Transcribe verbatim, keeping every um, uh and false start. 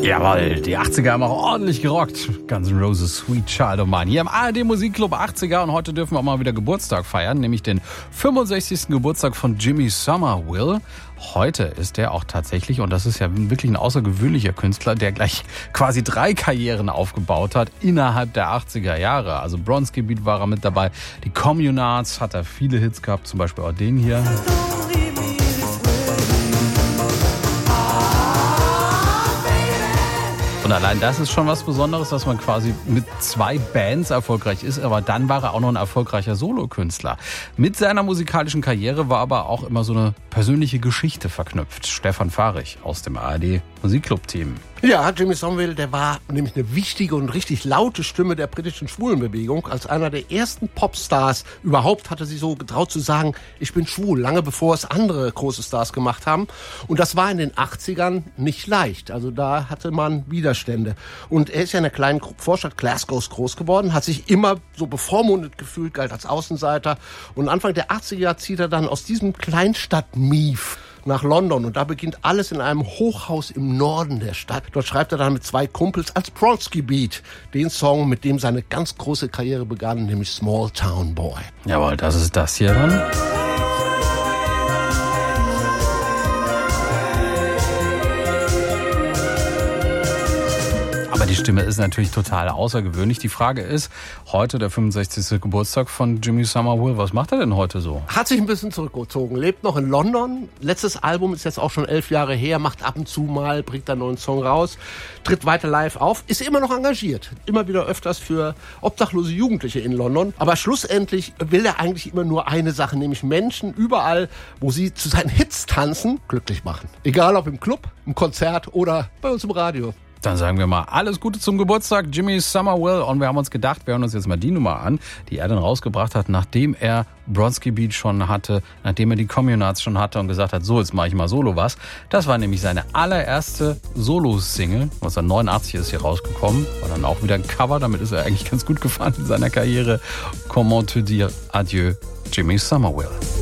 Jawohl, die achtziger haben auch ordentlich gerockt. Guns N' Roses, Sweet Child of Mine. Hier im A R D Musikclub achtziger und heute dürfen wir auch mal wieder Geburtstag feiern, nämlich den fünfundsechzigsten Geburtstag von Jimmy Somerville. Heute ist er auch tatsächlich, und das ist ja wirklich ein außergewöhnlicher Künstler, der gleich quasi drei Karrieren aufgebaut hat innerhalb der achtziger Jahre. Also Bronski Beat war er mit dabei, die Communards hat er viele Hits gehabt, zum Beispiel auch den hier. Und allein das ist schon was Besonderes, dass man quasi mit zwei Bands erfolgreich ist. Aber dann war er auch noch ein erfolgreicher Solokünstler. Mit seiner musikalischen Karriere war aber auch immer so eine persönliche Geschichte verknüpft. Stefan Fahrig aus dem A R D Musikclub-Team. Ja, Jimmy Somerville, der war nämlich eine wichtige und richtig laute Stimme der britischen Schwulenbewegung. Als einer der ersten Popstars überhaupt hat er sich so getraut zu sagen, ich bin schwul, lange bevor es andere große Stars gemacht haben. Und das war in den achtzigern nicht leicht. Also da hatte man Widerstände. Und er ist ja in der kleinen Vorstadt Glasgow groß geworden, hat sich immer so bevormundet gefühlt, galt als Außenseiter. Und Anfang der achtziger zieht er dann aus diesem Kleinstadt-Mief nach London und da beginnt alles in einem Hochhaus im Norden der Stadt. Dort schreibt er dann mit zwei Kumpels als Bronski Beat den Song, mit dem seine ganz große Karriere begann, nämlich Small Town Boy. Jawohl, das ist das hier dann. Aber die Stimme ist natürlich total außergewöhnlich. Die Frage ist, heute der fünfundsechzigste Geburtstag von Jimmy Somerville, was macht er denn heute so? Hat sich ein bisschen zurückgezogen, lebt noch in London. Letztes Album ist jetzt auch schon elf Jahre her, macht ab und zu mal, bringt einen neuen Song raus, tritt weiter live auf, ist immer noch engagiert. Immer wieder öfters für obdachlose Jugendliche in London. Aber schlussendlich will er eigentlich immer nur eine Sache, nämlich Menschen überall, wo sie zu seinen Hits tanzen, glücklich machen. Egal ob im Club, im Konzert oder bei uns im Radio. Dann sagen wir mal, alles Gute zum Geburtstag, Jimmy Somerville. Und wir haben uns gedacht, wir hören uns jetzt mal die Nummer an, die er dann rausgebracht hat, nachdem er Bronski Beat schon hatte, nachdem er die Communards schon hatte und gesagt hat, so, jetzt mache ich mal Solo was. Das war nämlich seine allererste Solo-Single. neunzehnhundertneunundachtzig ist hier rausgekommen. War dann auch wieder ein Cover, damit ist er eigentlich ganz gut gefahren in seiner Karriere. Comment te dire adieu, Jimmy Somerville.